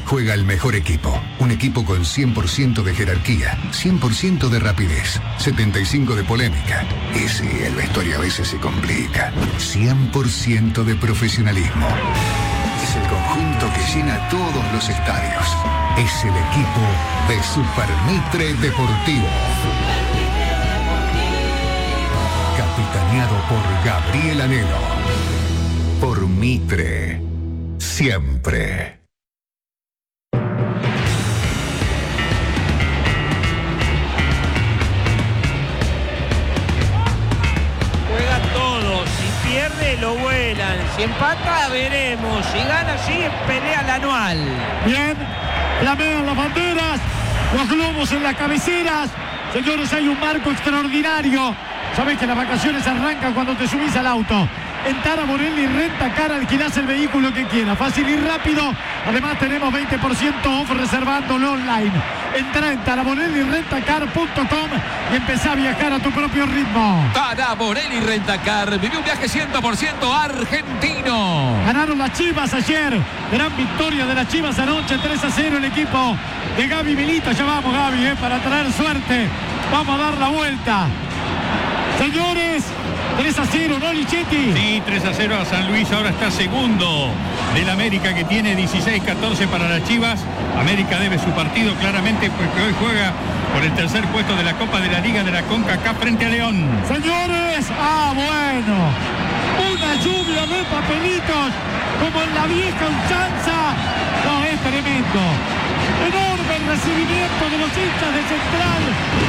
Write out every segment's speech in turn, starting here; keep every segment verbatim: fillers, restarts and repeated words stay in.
juega el mejor equipo. Un equipo con cien por ciento de jerarquía, cien por ciento de rapidez, setenta y cinco por ciento de polémica. Y sí, el vestuario a veces se complica. cien por ciento de profesionalismo. Es el conjunto que llena todos los estadios. Es el equipo de Super Mitre Deportivo. Capitaneado por Gabriel Anhelo. Por Mitre. Siempre. Pierde, lo vuelan. Si empata, veremos. Si gana, sí, pelea la anual. Bien, flamean las banderas, los globos en las cabeceras. Señores, hay un marco extraordinario. Sabés que las vacaciones arrancan cuando te subís al auto. En Tara Morelli Renta Car alquilás el vehículo que quieras. Fácil y rápido. Además tenemos veinte por ciento off reservándolo online. Entra en tara morelli renta car punto com y empezá a viajar a tu propio ritmo. Tara Morelli Renta Car. Viví un viaje cien por ciento argentino. Ganaron las Chivas ayer. Gran victoria de las Chivas anoche. tres a cero el equipo de Gaby Milito. Ya vamos, Gaby, eh, para traer suerte. Vamos a dar la vuelta. Señores, tres a cero, ¿no, Lichetti? Sí, tres a cero a San Luis. Ahora está segundo del América, que tiene dieciséis catorce para las Chivas. América debe su partido claramente porque hoy juega por el tercer puesto de la Copa de la Liga de la CONCACAF frente a León. Señores, ah, bueno. Una lluvia de papelitos como en la vieja usanza. No, es tremendo. Enorme el recibimiento de los hinchas de Central.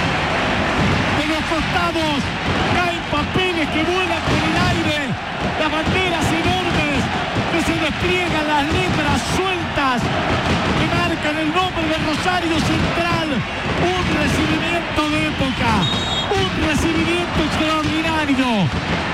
De los costados caen papeles que vuelan por el aire, las banderas enormes que se despliegan, las letras sueltas que marcan el nombre de Rosario Central. Un recibimiento de época, un recibimiento extraordinario,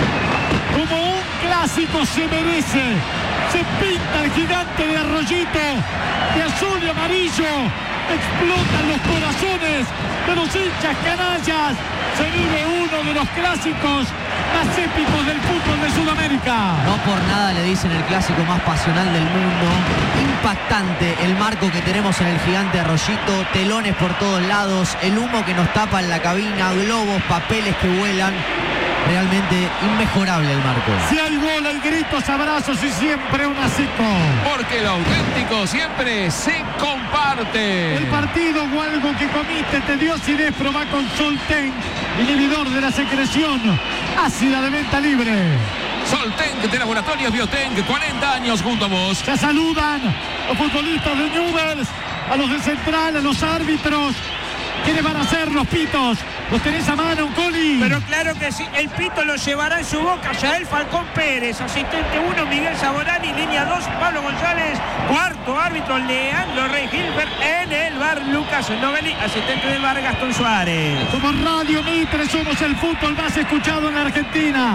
como un clásico se merece. Se pinta el gigante de Arroyito de azul y amarillo. Explotan los corazones de los hinchas canallas. Se vive uno de los clásicos más épicos del fútbol de Sudamérica. No por nada le dicen el clásico más pasional del mundo. Impactante el marco que tenemos en el gigante Arroyito. Telones por todos lados. El humo que nos tapa en la cabina. Globos, papeles que vuelan. Realmente inmejorable el marco. Si hay gol, hay gritos, abrazos y siempre un seco. Porque lo auténtico siempre se comparte. El partido o algo que comiste te dio acidez, probá con Solten, inhibidor de la secreción ácida de venta libre. Solten de Laboratorios Biotenc, cuarenta años junto a vos. Ya saludan los futbolistas de Newell's, a los de Central, a los árbitros. ¿Quiénes van a ser los pitos? ¿Los tenés a mano, Coli? Pero claro que sí, el pito lo llevará en su boca Yael Falcón Pérez, asistente uno, Miguel Saborani, línea dos, Pablo González, cuarto árbitro, Leandro Rey Gilbert, en el bar, Lucas Novelli, asistente del bar, Gastón Suárez. Como Radio Mitre somos el fútbol más escuchado en la Argentina.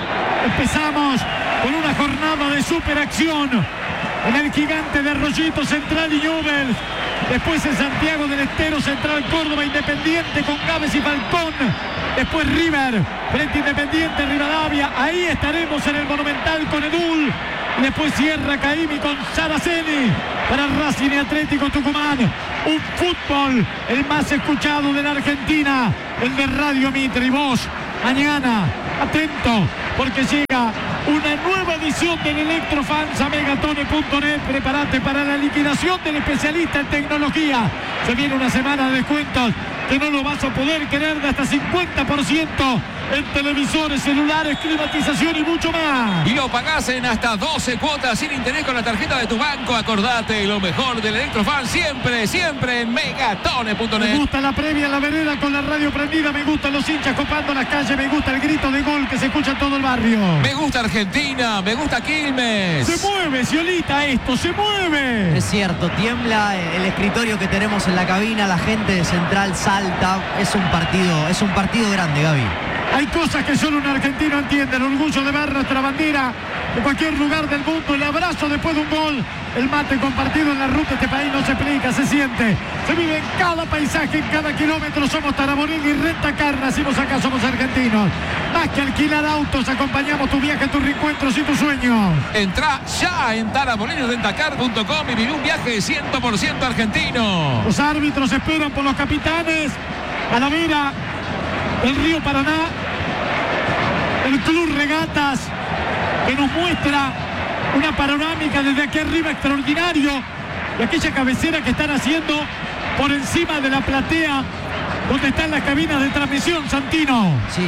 Empezamos con una jornada de superacción en el gigante de Arroyito, Central y Newell's. Después en Santiago del Estero, Central Córdoba, Independiente con Gávez y Falcón. Después River, frente Independiente, Rivadavia. Ahí estaremos en el Monumental con Edul. Y después cierra Caimi con Saraceni para Racing y Atlético Tucumán. Un fútbol el más escuchado de la Argentina, el de Radio Mitre. Y vos, mañana, atento, porque llega una nueva edición del Electrofans a megatone punto net. Prepárate para la liquidación del especialista en tecnología. Se viene una semana de descuentos que no lo vas a poder creer, de hasta cincuenta por ciento en televisores, celulares, climatización y mucho más. Y lo pagás en hasta doce cuotas sin interés con la tarjeta de tu banco. Acordate, lo mejor del Electrofan siempre, siempre en megatone punto net. Me gusta la previa en la vereda con la radio prendida. Me gustan los hinchas copando las calles. Me gusta el grito de gol que se escucha en todo el barrio. Me gusta Argentina, me gusta Quilmes. Se mueve, Ciolita, esto se mueve. Es cierto, tiembla el escritorio que tenemos en la cabina. La gente de Central salta. Es un partido, es un partido grande, Gaby. Hay cosas que solo un argentino entiende. El orgullo de ver nuestra bandera en cualquier lugar del mundo. El abrazo después de un gol. El mate compartido en la ruta de este país no se explica, se siente. Se vive en cada paisaje, en cada kilómetro. Somos Taraborelli y Renta Car. Nacimos acá, somos argentinos. Más que alquilar autos, acompañamos tu viaje, tus reencuentros y tus sueños. Entra ya en taraborelli renta car punto com y viví un viaje cien por ciento argentino. Los árbitros esperan por los capitanes. A la vera del río Paraná, el Club Regatas, que nos muestra una panorámica desde aquí arriba extraordinario de aquella cabecera que están haciendo por encima de la platea donde están las cabinas de transmisión, Santino. Sí.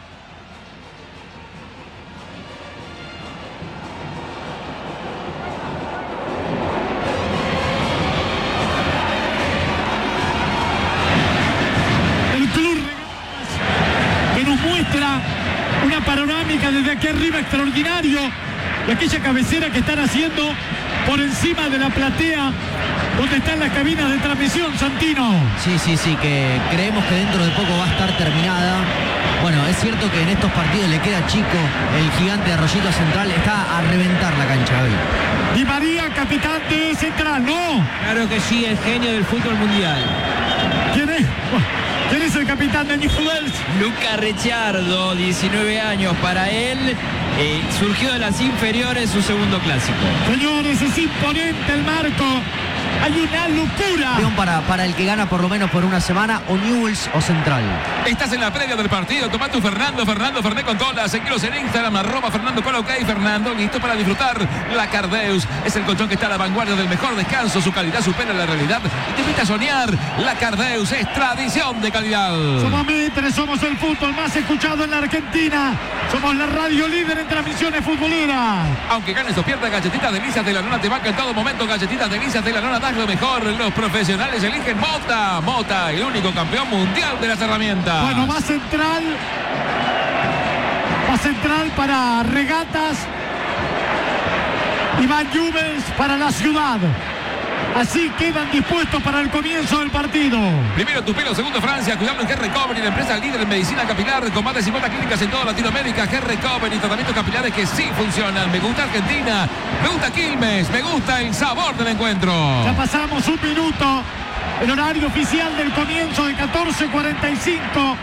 Una panorámica desde aquí arriba extraordinario de aquella cabecera que están haciendo por encima de la platea donde están las cabinas de transmisión, Santino. Sí, sí, sí, que creemos que dentro de poco va a estar terminada. Bueno, es cierto que en estos partidos le queda chico. El gigante de Arroyito Central está a reventar la cancha hoy. Di María, capitán de Central, ¿no? Claro que sí, el genio del fútbol mundial. ¿Quién es? ¿Quién es el capitán de Newell's? Luca Ricciardo, diecinueve años para él. Eh, surgió de las inferiores su segundo clásico. Señores, es imponente el marco. Hay una locura. Campeón para, para el que gana por lo menos por una semana, o Newell's o Central. Estás en la previa del partido. Tomá tu Fernando, Fernando Fernet con cola. Seguiros en Instagram, arroba Fernando Cola, ok. Fernando, listo para disfrutar. La Cardeus es el colchón que está a la vanguardia del mejor descanso. Su calidad supera la realidad y te invita a soñar. La Cardeus es tradición de calidad. Somos Mitre, somos el fútbol más escuchado en la Argentina. Somos la radio líder en transmisiones futboleras. Aunque ganes o pierdas, galletitas delicias de la nona te banca en todo momento. Galletitas delicias de la nona, das lo mejor. Los profesionales eligen Mota. Mota, el único campeón mundial de las herramientas. Bueno, más central. Más central para Regatas. Iván Newell's para la ciudad. Así quedan dispuestos para el comienzo del partido. Primero tu pelo, segundo Francia. Cuidado en G-Recovery, la empresa líder en medicina capilar, con más de cincuenta clínicas en toda Latinoamérica. G-Recovery, tratamientos capilares que sí funcionan. Me gusta Argentina, me gusta Quilmes, me gusta el sabor del encuentro. Ya pasamos un minuto. El horario oficial del comienzo de catorce cuarenta y cinco.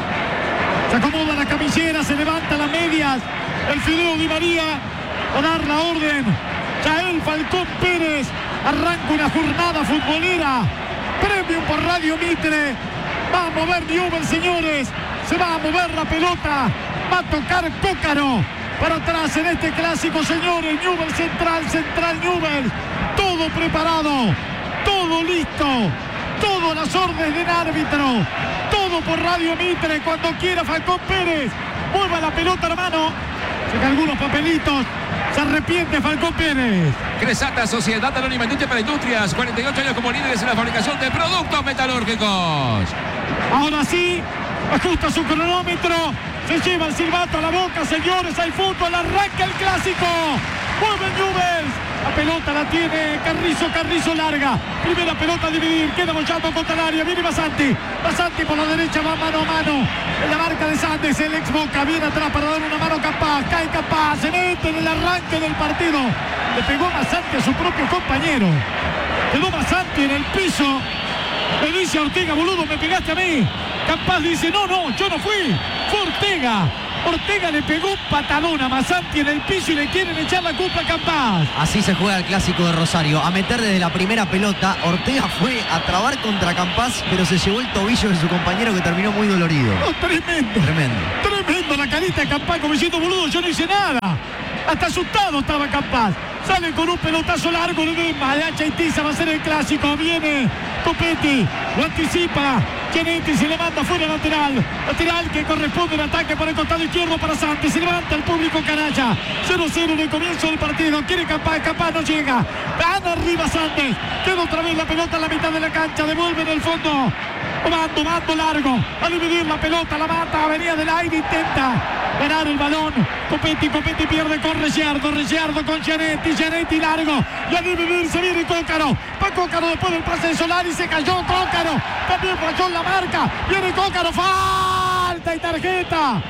Se acomoda la camillera, se levanta las medias. El Fideo Di María a dar la orden. Yael Falcón Pérez arranca una jornada futbolera. Premium por Radio Mitre. Va a mover Newell's, señores. Se va a mover la pelota. Va a tocar Cócaro para atrás en este clásico, señores. Newell's Central, Central Newell's. Todo preparado. Todo listo. Todo las órdenes del árbitro. Todo por Radio Mitre. Cuando quiera Falcón Pérez. Mueva la pelota, hermano. Saca algunos papelitos. Se arrepiente Falcón Pérez. Cresata, Sociedad Anónima Industria para Industrias. cuarenta y ocho años como líderes en la fabricación de productos metalúrgicos. Ahora sí, ajusta su cronómetro. Se lleva el silbato a la boca, señores. Hay fútbol, arranca el clásico. Mueve Newell's. La pelota la tiene Carrizo, Carrizo larga. Primera pelota a dividir, queda bollando contra el área. Viene Basanti. Basanti por la derecha va mano a mano. En la marca de Sandes, el ex Boca. Viene atrás para dar una mano Capaz. Cae Capaz, se mete en el arranque del partido. Le pegó Basanti a su propio compañero. Quedó Basanti en el piso. Le dice a Ortega, boludo, me pegaste a mí. Capaz dice, no, no, yo no fui. Fue Ortega. Ortega le pegó un patadón a Basanti en el piso y le quieren echar la culpa a Capaz. Así se juega el clásico de Rosario. A meter desde la primera pelota. Ortega fue a trabar contra Campaz, pero se llevó el tobillo de su compañero que terminó muy dolorido. Oh, tremendo. Tremendo. Tremendo la carita de Campaz como diciendo, boludo, yo no hice nada. Hasta asustado estaba Campaz. Sale con un pelotazo largo de Dema, de Hacha y Tiza, va a ser el clásico. Viene Copetti, lo anticipa. Chianetti se levanta fuera lateral. Lateral que corresponde al ataque por el costado izquierdo para Santos. Se levanta el público canalla. cero cero en el comienzo del partido. Quiere Capaz, Capaz no llega. Gana arriba Santos. Queda otra vez la pelota en la mitad de la cancha. Devuelve en el fondo. Mando, mando largo. A dividir la pelota, la mata. Venía del aire, intenta ganar el balón. Copetti, Copetti pierde con Ricciardo. Ricciardo con Chianetti. Chianetti largo. Y a dividir se viene Cócaro. Va Cócaro después del pase de Solari. Se cayó Cócaro. También falló en la marca. Viene Cócaro. Falta y tarjeta.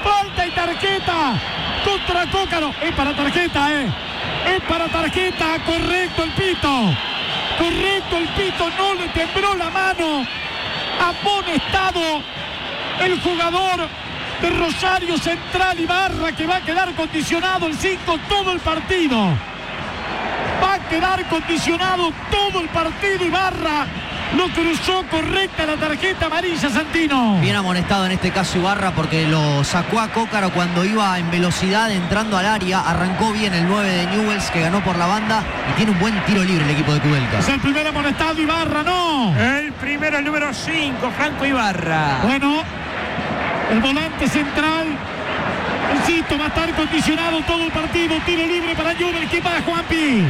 falta y tarjeta contra Cócaro. Es para tarjeta, eh. Es para tarjeta, correcto el pito. Correcto el pito, no le tembló la mano. Amonestado el jugador de Rosario Central Ibarra, que va a quedar condicionado el cinco todo el partido. Va a quedar condicionado todo el partido Ibarra. Lo cruzó correcta la tarjeta amarilla, Santino. Bien amonestado en este caso Ibarra, porque lo sacó a Cócaro cuando iba en velocidad entrando al área. Arrancó bien el nueve de Newell's, que ganó por la banda, y tiene un buen tiro libre el equipo de Kudelka. Es el primer amonestado Ibarra, ¿no? El primero, el número cinco, Franco Ibarra. Bueno, el volante central, insisto, va a estar condicionado todo el partido. Tiro libre para Newell's. ¿Qué va, Juanpi?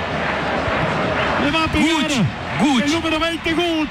Le va a pegar Guch, Guch. el número veinte, Guch.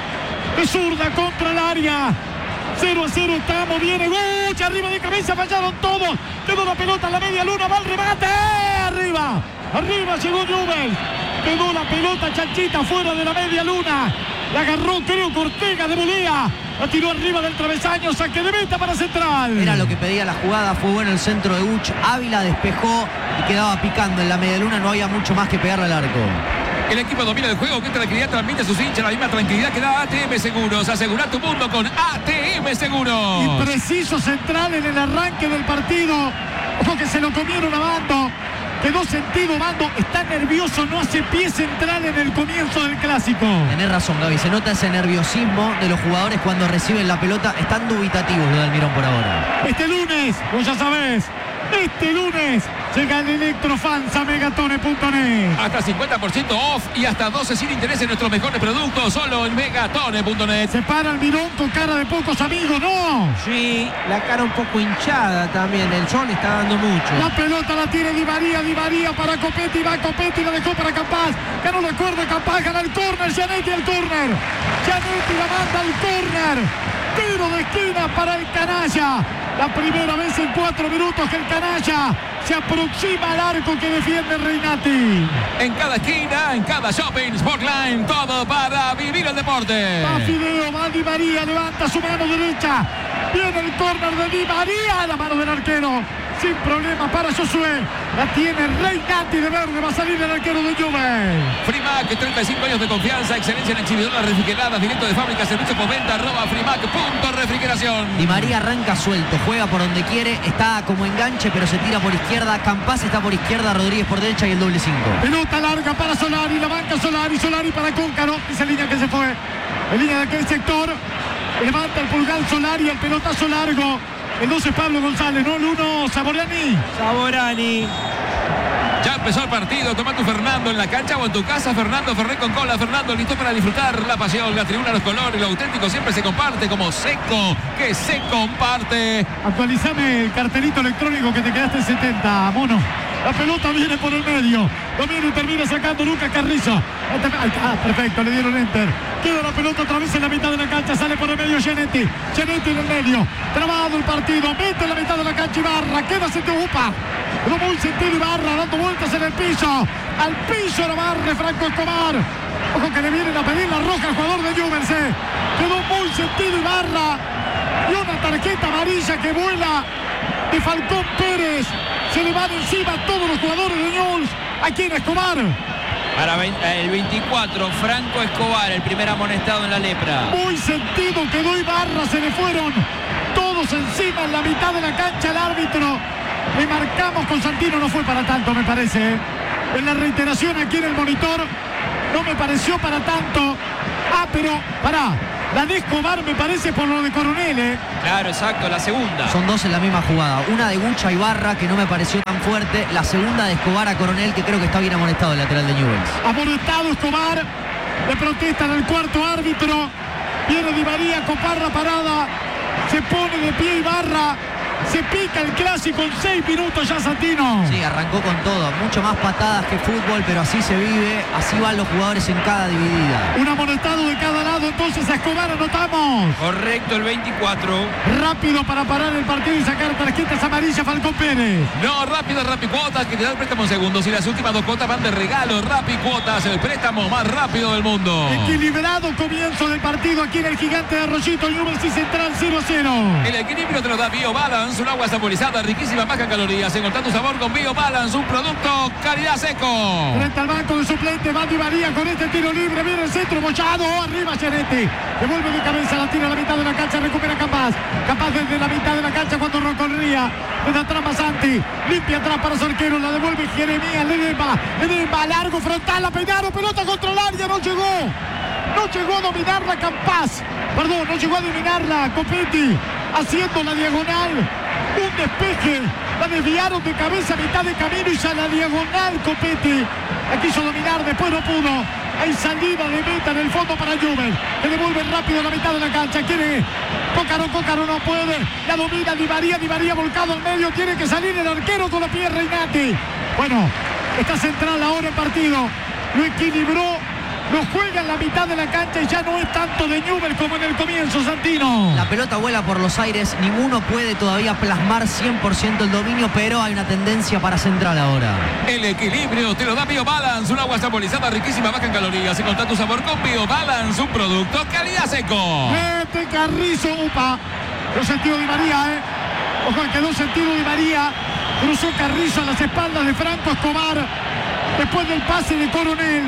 De zurda contra el área. cero a cero estamos. Viene Guch. Arriba de cabeza. Fallaron todos. Quedó la pelota en la media luna. Va al remate. Arriba. Arriba llegó Newell's. Quedó la pelota chanchita fuera de la media luna. La agarró, creo, Cortega de volea. La tiró arriba del travesaño. Saque de meta para Central. Era lo que pedía la jugada. Fue bueno el centro de Guch. Ávila despejó y quedaba picando en la media luna. No había mucho más que pegarle al arco. El equipo domina el juego, qué tranquilidad transmite a sus hinchas, la misma tranquilidad que da A T M Seguros. Asegura tu mundo con A T M Seguros. Y preciso Central en el arranque del partido. Ojo que se lo comieron a Bando. Quedó sentido Bando. Está nervioso, no hace pie Central en el comienzo del clásico. Tenés razón, Gaby. Se nota ese nerviosismo de los jugadores cuando reciben la pelota. Están dubitativos lo de Almirón por ahora. Este lunes, vos ya sabés, este lunes llega el Electrofans a megatone punto net. Hasta cincuenta por ciento off y hasta doce sin interés en nuestros mejores productos, solo en megatone punto net. Se para Almirón con cara de pocos amigos, ¿no? Sí, la cara un poco hinchada también. El sol está dando mucho. La pelota la tiene Di María, Di María para Copetti, va Copetti, la dejó para Campaz. Ganó la cuerda, Campaz gana el córner, Gianetti al córner. Gianetti la manda al córner. Tiro de esquina para el canalla. La primera vez en cuatro minutos que el canalla se aproxima al arco que defiende Reinati. En cada esquina, en cada shopping, Sportline, todo para vivir el deporte. Va Fideo, va Di María, levanta su mano derecha. Viene el córner de Di María, la mano del arquero. Sin problema para Josué. La tiene Reinati de verde, va a salir el arquero de Juve. Frimac, treinta y cinco años de confianza, excelencia en exhibidoras refrigeradas, directo de fábrica, servicio postventa, arroba frimac punto refrigeración. Di María arranca suelto, juega por donde quiere, está como enganche, pero se tira por izquierda. Campaz está por izquierda, Rodríguez por derecha y el doble cinco. Pelota larga para Solari, la banca Solari, Solari para Cóncaro. Esa línea que se fue, en línea de aquel sector. Levanta el pulgar Solari, el pelotazo largo. El doce Pablo González, no el uno Saborani. Saborani. Ya empezó el partido, toma tu Fernando en la cancha o en tu casa. Fernando Ferré con cola, Fernando listo para disfrutar la pasión, la tribuna, los colores, lo auténtico siempre se comparte como Seco, que se comparte. Actualizame el cartelito electrónico que te quedaste en setenta, mono. La pelota viene por el medio. Domina y termina sacando Lucas Carrizo. Ah, perfecto, le dieron enter. Queda la pelota otra vez en la mitad de la cancha. Sale por el medio Gianetti. Gianetti en el medio. Trabado el partido. Mete en la mitad de la cancha Ibarra. Queda se te upa. Quedó muy sentido Ibarra dando vueltas en el piso. Al piso la barre Franco Escobar. Ojo que le vienen a pedir la roja al jugador de Newell's. Quedó muy sentido Ibarra. Y una tarjeta amarilla que vuela de Falcón Pérez. Se le van encima a todos los jugadores de Newell's. Aquí en Escobar. Para el veinticuatro, Franco Escobar, el primer amonestado en la lepra. Muy sentido quedó Ibarra. Se le fueron todos encima en la mitad de la cancha al árbitro. Le marcamos con Santino. No fue para tanto, me parece. En la reiteración aquí en el monitor no me pareció para tanto. Ah, pero pará. La de Escobar me parece por lo de Coronel, ¿eh? Claro, exacto, la segunda. Son dos en la misma jugada. Una de Gucha Ibarra, que no me pareció tan fuerte. La segunda de Escobar a Coronel, que creo que está bien amonestado el lateral de Newell's. Amonestado Escobar. Le protestan al cuarto árbitro. Viene Di María con barra parada. Se pone de pie Ibarra. Se pica el clásico en seis minutos ya Santino. Sí, arrancó con todo. Mucho más patadas que fútbol, pero así se vive. Así van los jugadores en cada dividida. Un amonestado de cada lado, entonces a Escobar anotamos. Correcto, el veinticuatro. Rápido para parar el partido y sacar tarjetas amarillas Falcón Pérez. No, rápido, Rapicuotas, que te da el préstamo en segundos. Y las últimas dos cuotas van de regalo. Rapicuotas, el préstamo más rápido del mundo. Equilibrado comienzo del partido aquí en el Gigante de Arroyito. Newell's y Central cero a cero. El equilibrio te lo da BioBalance. Balance, un agua saborizada, riquísima, baja en calorías. Encontrá tu sabor con Bio Balance, un producto calidad seco. Frente al banco de suplente, va Di María con este tiro libre, viene el centro, Mochado, arriba Chiaretti, devuelve de cabeza, la tira a la mitad de la cancha, recupera Campas, Campas desde la mitad de la cancha cuando recorría, desde atrás Masanti, limpia atrás para su arquero, la devuelve Jeremías, Ledesma, Ledesma, largo, frontal, la peinaron, pelota contra el área, no llegó, no llegó a dominarla Campas, perdón, no llegó a dominarla Copetti, haciendo la diagonal, un despeje, la desviaron de cabeza a mitad de camino y a la diagonal Copetti, la quiso dominar, después no pudo, hay salida de meta en el fondo para Newell, que devuelve rápido a la mitad de la cancha, quiere Cócaro, Cócaro no puede, la domina Di María, Di María volcado al medio, tiene que salir el arquero con la pierna Reynati, bueno, está central ahora el partido, lo equilibró, lo juega en la mitad de la cancha y ya no es tanto de Newell como en el comienzo, Santino. La pelota vuela por los aires, ninguno puede todavía plasmar cien por ciento el dominio, pero hay una tendencia para central ahora. El equilibrio te lo da Bio Balance, un agua saborizada, riquísima, baja en calorías. Encontrá tu sabor con Bio Balance, un producto calidad seco. Mete Carrizo, upa, lo sentido Di María, eh. Ojo, quedó sentido Di María, cruzó Carrizo a las espaldas de Franco Escobar, después del pase de Coronel.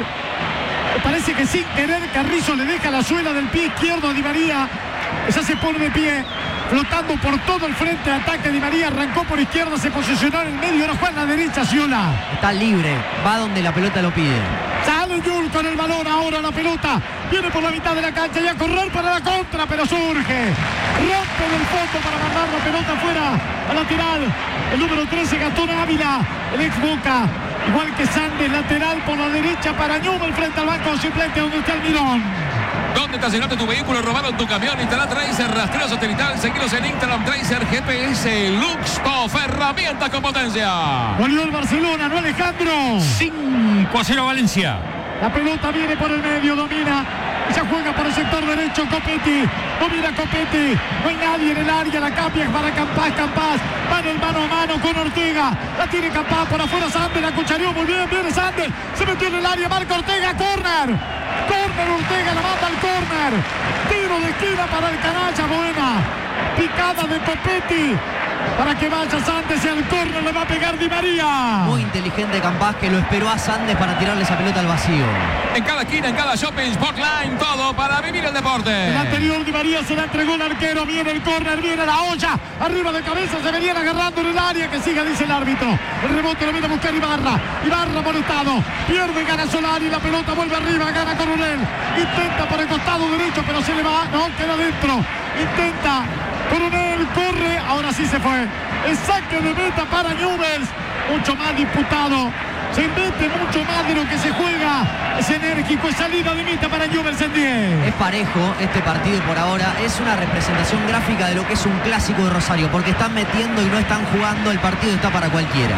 Me parece que sin querer Carrizo le deja la suela del pie izquierdo a Di María. Esa se pone de pie, flotando por todo el frente de ataque. Di María arrancó por izquierda, se posicionó en el medio, ahora juega en la derecha Sciolà. Está libre, va donde la pelota lo pide. Sale Newell con el balón, ahora la pelota viene por la mitad de la cancha y a correr para la contra, pero surge. Rompe del fondo para mandar la pelota afuera a lateral. El número trece, Gastón Ávila, el ex Boca. Igual que Sandes, lateral por la derecha para Newell frente al banco suplente donde está el Mirón. ¿Dónde estacionaste tu vehículo? ¿Robaron tu camión? Instala Tracer, rastreo satelital. Seguilos en Instagram, Tracer, G P S, Luxtoff, herramientas con potencia. Volvió el Barcelona, ¿no, Alejandro? cinco a cero Valencia. La pelota viene por el medio, domina. Ya juega por el sector derecho Copetti. Domina Copetti. No hay nadie en el área. La cambia para Campas. Campas. Va en el mano a mano con Ortega. La tiene Campas por afuera. Sandes la cuchareó muy bien. Viene Sandes. Se metió en el área. Marca Ortega. Córner. Córner Ortega. La manda al córner. Tiro de esquina para el canalla. Buena. Picada de Copetti. Para que vaya Sandes y al córner le va a pegar Di María. Muy inteligente Campas, que lo esperó a Sandes para tirarle esa pelota al vacío. En cada esquina, en cada shopping, Sportline, todo para vivir el deporte. El anterior Di María se la entregó el arquero. Viene el córner, viene la olla. Arriba de cabeza se venían agarrando en el área. Que siga, dice el árbitro. El rebote lo viene a buscar Ibarra. Ibarra molestado. Pierde, gana Solari. La pelota vuelve arriba, gana Coronel. Intenta por el costado derecho, pero se le va. No, queda dentro. Intenta. Coronel corre, ahora sí se fue. El saque de meta para Newell's. Mucho más disputado. Se mete mucho más de lo que se juega. Es enérgico, es salida de meta para Newell's en diez. Es parejo este partido por ahora. Es una representación gráfica de lo que es un clásico de Rosario. Porque están metiendo y no están jugando. El partido está para cualquiera.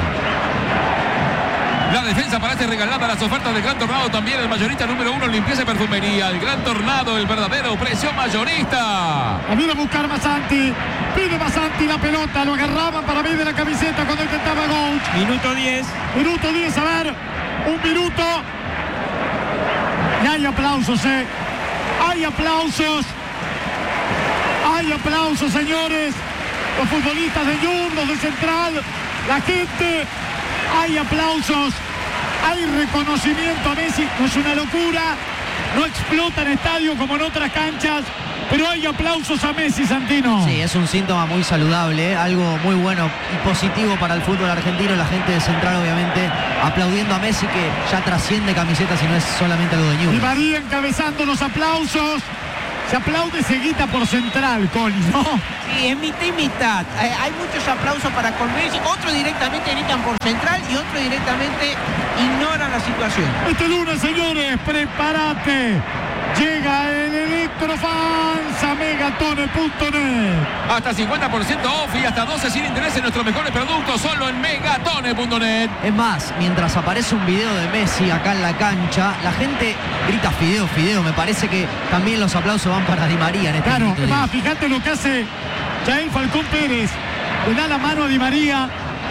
La defensa parece regalada, las ofertas del Gran Tornado también. El mayorista número uno, limpieza y perfumería. El Gran Tornado, el verdadero precio mayorista. A viene a buscar Masanti. Pide Masanti la pelota. Lo agarraban para mí de la camiseta cuando intentaba Gouch. Minuto diez. Minuto diez, a ver. Un minuto. Y hay aplausos, eh. Hay aplausos. Hay aplausos, señores. Los futbolistas de Newell's, los de Central. La gente. Hay aplausos, hay reconocimiento a Messi, no es una locura, no explota el estadio como en otras canchas, pero hay aplausos a Messi, Santino. Sí, es un síntoma muy saludable, ¿eh? Algo muy bueno y positivo para el fútbol argentino. La gente de Central, obviamente, aplaudiendo a Messi, que ya trasciende camisetas y no es solamente algo de Newell's. Y María encabezando los aplausos. Se aplaude seguita por Central, Coli, ¿no? Sí, es mitad y mitad. Eh, hay muchos aplausos para con Messi, otros directamente gritan por Central y otros directamente ignoran la situación. Este lunes, señores, prepárate. Llega el Electrofans a megatone punto net. Hasta cincuenta por ciento off y hasta doce sin interés en nuestros mejores productos solo en megatone punto net. Es más, mientras aparece un video de Messi acá en la cancha, la gente grita Fideo, Fideo. Me parece que también los aplausos van para Di María en este Claro, minuto. es más, fíjate lo que hace Jael Falcón Pérez. Le da la mano a Di María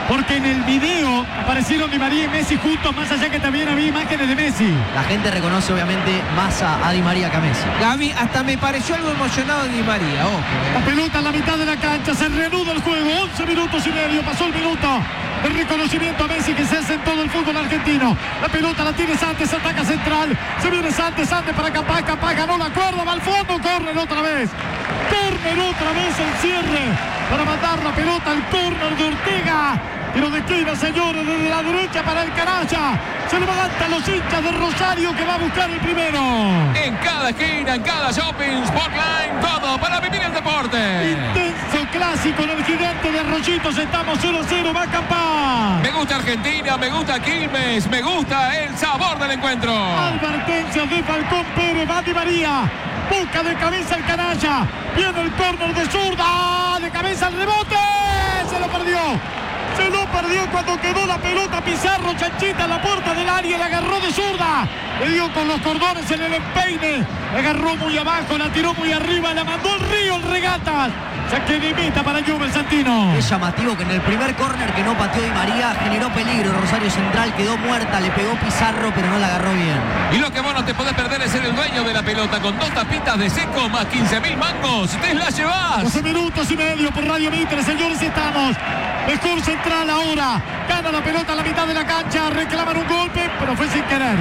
porque en el video aparecieron Di María y Messi juntos, más allá que también había imágenes de Messi. La gente reconoce obviamente más a, a Di María que a Messi. Gaby, hasta me pareció algo emocionado Di María, ojo. La Eh. pelota en la mitad de la cancha, se reanuda el juego, once minutos y medio, pasó el minuto. El reconocimiento a Messi que se hace en todo el fútbol argentino. La pelota la tiene Santos, ataca central. Se viene Santos, Santos para Capaz, Capaz ganó la cuerda, va al fondo, córner otra vez. Córner otra vez el cierre para mandar la pelota al córner de Ortega. Tiro de esquina, señores, desde la derecha para el canalla. Se levantan los hinchas de Rosario que va a buscar el primero. En cada esquina, en cada shopping, Sportline, todo para vivir el deporte. Intenso clásico en el gigante de Arroyitos. Estamos cero a cero, va a Capaz. Me gusta Argentina, me gusta Quilmes, me gusta el sabor del encuentro. Advertencia de Falcón Pérez, va Di María. Busca de cabeza el canalla. Viene el córner de zurda. De cabeza el rebote. Se lo perdió. Se lo perdió cuando quedó la pelota. Pizarro, Chanchita en la puerta del área. La agarró de zurda. Le dio con los cordones en el empeine. La agarró muy abajo, la tiró muy arriba. La mandó al río el Regatas. Saque de meta para Newell's Santino. Es llamativo que en el primer córner que no pateó Di María generó peligro. Rosario Central quedó muerta, le pegó Pizarro, pero no la agarró bien. Y lo que vos no te podés perder es ser el dueño de la pelota con dos tapitas de seco más quince mil mangos. ¡Te la llevás! doce minutos y medio por Radio Mitre, señores, estamos. Mejor Central ahora. Gana la pelota a la mitad de la cancha. Reclaman un golpe, pero fue sin querer.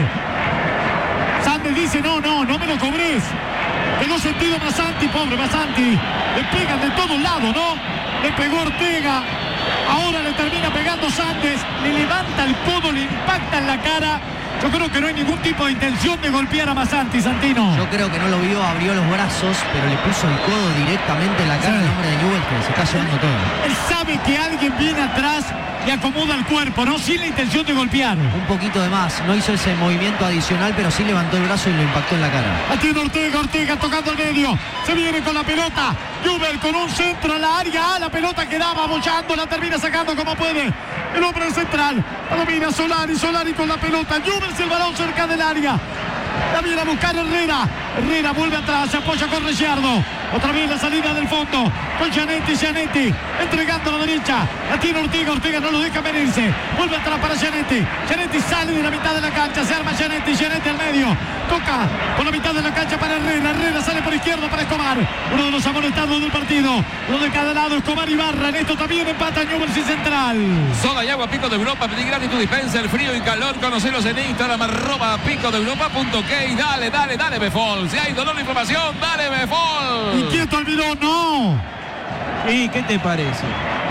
Sandes dice, no, no, no me lo cobres. Quedó sentido Masanti, pobre Masanti. Le pegan de todos lados, ¿no? Le pegó Ortega. Ahora le termina pegando Sandes. Le levanta el codo, le impacta en la cara. Yo creo que no hay ningún tipo de intención de golpear a Masanti, Santino. Yo creo que no lo vio, abrió los brazos, pero le puso el codo directamente en la cara Sí. al hombre de Newell's que se está llevando todo. Él sabe que alguien viene atrás y acomoda el cuerpo, ¿no? Sin la intención de golpear. Un poquito de más, no hizo ese movimiento adicional, pero sí levantó el brazo y lo impactó en la cara. La tiene Ortega, Ortega tocando el medio. Se viene con la pelota. Newell con un centro en la área. La pelota quedaba abollando, la termina sacando como puede. El hombre central. La domina Solari, Solari con la pelota. Newell el balón cerca del área. La viene a buscar Herrera. Herrera vuelve atrás, se apoya con Ricciardo. Otra vez la salida del fondo. Con Gianetti, Gianetti. Entregando a la derecha. La tiene Ortega, Ortega no lo deja venirse. Vuelve atrás para Gianetti. Gianetti sale de la mitad de la cancha. Se arma Gianetti, Gianetti al medio. Toca por la mitad de la cancha para Herrera. Herrera sale por izquierda para Escobar. Uno de los amonestados del partido. Uno de cada lado, Escobar y Barra. En esto también empata Newell's y Central. Soda y agua Pico de Europa, pedí gratis tu dispenser, frío y calor, conocelos en Instagram, arroba pico de europa punto k. Dale, dale, dale, Befol. Si hay dolor de inflamación, dale, Befol. Inquieto Almirón, no. ¿Y qué te parece?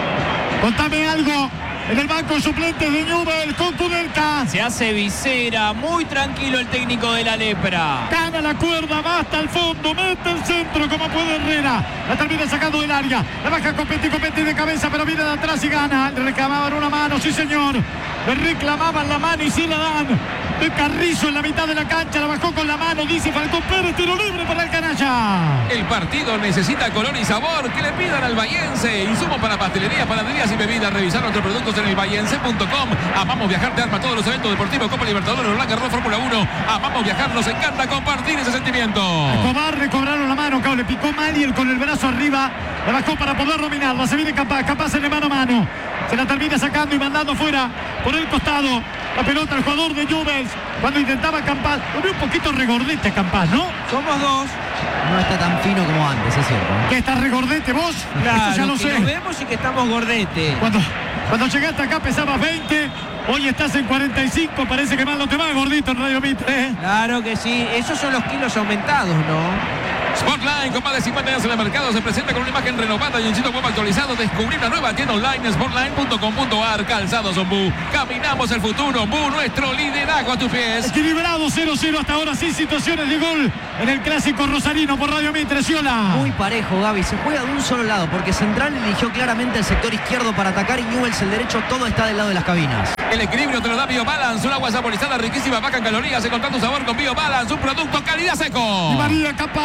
Contame algo. En el banco suplente de Newell con Kudelka. Se hace visera, muy tranquilo el técnico de la Lepra. Gana la cuerda, va hasta el fondo, mete el centro como puede Herrera. La termina sacando del área. La baja Copetti, Copetti de cabeza, pero viene de atrás y gana. Le reclamaban una mano, sí señor. Le reclamaban la mano y sí la dan. De Carrizo en la mitad de la cancha, la bajó con la mano, dice Falcón Pérez, tiro libre para el canalla. El partido necesita color y sabor. Que le pidan al Bahiense. Insumos para pastelería, panaderías y bebidas. Revisar nuestros productos en el bahiense punto com. Amamos viajar, te arma todos los eventos deportivos, Copa Libertadores, Roland Garros, Fórmula uno. Amamos viajar, nos encanta compartir ese sentimiento. Escobar le cobraron la mano, Cabo, le picó mal y él con el brazo arriba la bajó para poder dominarla. Se viene Capaz, Capaz en el mano a mano. Se la termina sacando y mandando fuera por el costado. La pelota al jugador de Newell's. Cuando intentaba Campas, lo veo un poquito regordete Campas, ¿no? Somos dos. No está tan fino como antes, es cierto. ¿Que estás regordete vos? Claro, Esto ya lo que sé. nos vemos y que estamos gordete. Cuando, cuando llegaste acá pesabas veinte, hoy estás en cuarenta y cinco, parece que mal no te va, gordito en Radio Mitre, ¿eh? Claro que sí, esos son los kilos aumentados, ¿no? Sportline, con más de cincuenta años en el mercado, se presenta con una imagen renovada y un sitio web actualizado. Descubrí una nueva tienda online, sportline punto com punto a r. Calzados Ombú. Caminamos el futuro. Bu, nuestro liderazgo a tus pies. Equilibrado cero cero hasta ahora, sin situaciones de gol en el clásico rosarino por Radio Mitre, Ciola. Muy parejo, Gaby. Se juega de un solo lado porque Central eligió claramente el sector izquierdo para atacar y Newell's el derecho. Todo está del lado de las cabinas. El equilibrio te lo da BioBalance, un agua saborizada riquísima, baja en calorías, encontrando sabor con BioBalance, un producto calidad seco. Y María Capaz se junta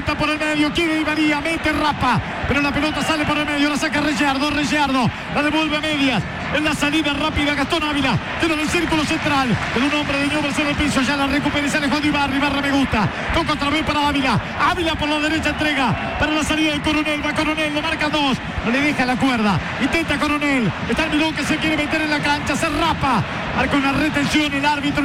pelota por el medio, quiere Di María, mete, rapa, pero la pelota sale por el medio, la saca Reyardo, Reyardo, la devuelve a medias, en la salida rápida Gastón Ávila, tiro del círculo central, con un hombre de Newell's en el piso, ya la recupera y sale Juan Ibarra, Ibarra me gusta, toca otra vez para Ávila, Ávila por la derecha entrega, para la salida de Coronel, va Coronel, lo marca dos, no le deja la cuerda, intenta Coronel, está el Milón que se quiere meter en la cancha, se rapa, marca una retención el árbitro.